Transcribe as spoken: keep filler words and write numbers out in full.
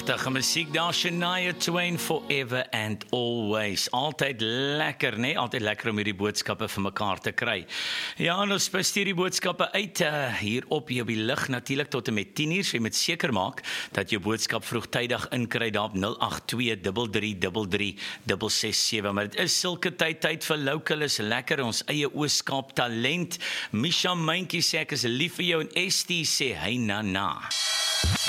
Pragtige musiek daar, Shania Twain, Forever and Always. Altyd lekker, nee? Altyd lekker om hierdie boodskappe vir mekaar te kry. Ja, en ons bestuur die boodskappe uit uh, hier op jou die lig, natuurlik tot en met tien uur, so jy moet seker maak dat jou boodskap vroegtydig inkry daar op nul agt twee drie drie drie drie ses ses sewe. Maar dit is sulke tyd, tyd vir local is lekker, ons eie Ooskaap talent. Misha Mentjie sê ek is lief vir jou en Estie sê, hey na na.